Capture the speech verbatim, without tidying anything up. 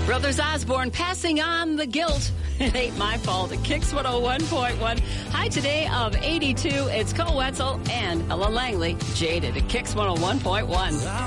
Brothers Osborne passing on the guilt. It ain't my fault. It Kicks one oh one point one. High today of eighty-two. It's Cole Wetzel and Ella Langley. Jaded. It Kicks one oh one point one.